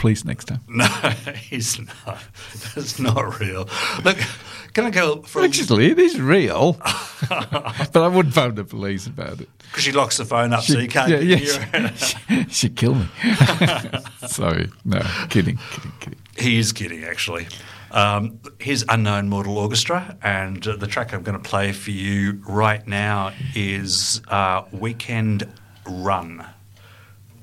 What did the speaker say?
police next time. No, he's not. That's not real. Look, can I go for Actually, it is real. But I wouldn't phone the police about it. because she locks the phone up so you can't hear her. She'd kill me. Sorry. No, kidding. He is kidding, actually. Here's Unknown Mortal Orchestra, and the track I'm going to play for you right now is Weekend Run.